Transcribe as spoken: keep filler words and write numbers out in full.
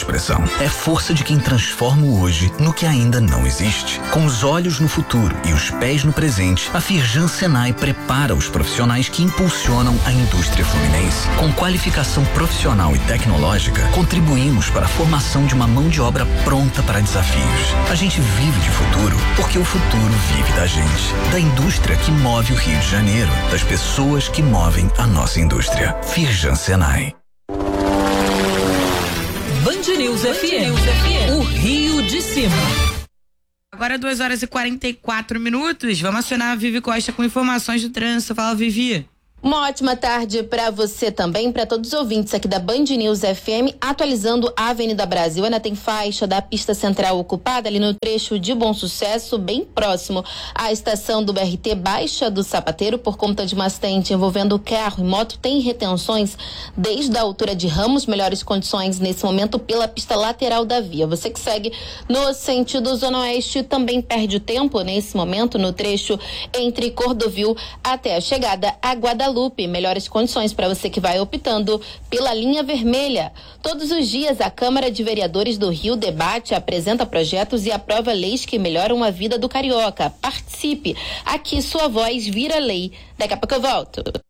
expressão. É força de quem transforma o hoje no que ainda não existe. Com os olhos no futuro e os pés no presente, a Firjan Senai prepara os profissionais que impulsionam a indústria fluminense. Com qualificação profissional e tecnológica, contribuímos para a formação de uma mão de obra pronta para desafios. A gente vive de futuro porque o futuro vive da gente. Da indústria que move o Rio de Janeiro, das pessoas que movem a nossa indústria. Firjan Senai. Band News F M, o Rio de Cima. Agora duas horas e quarenta e quatro minutos. Vamos acionar a Vivi Costa com informações do trânsito. Fala, Vivi. Uma ótima tarde para você também, para todos os ouvintes aqui da Band News F M, atualizando a Avenida Brasil. Ainda tem faixa da pista central ocupada ali no trecho de Bom Sucesso, bem próximo à estação do B R T Baixa do Sapateiro, por conta de um acidente envolvendo carro e moto. Tem retenções desde a altura de Ramos, melhores condições nesse momento pela pista lateral da via. Você que segue no sentido Zona Oeste também perde o tempo nesse momento no trecho entre Cordovil até a chegada a Guadalupe. Melhores condições para você que vai optando pela linha vermelha. Todos os dias a Câmara de Vereadores do Rio debate, apresenta projetos e aprova leis que melhoram a vida do carioca. Participe. Aqui sua voz vira lei. Daqui a pouco eu volto.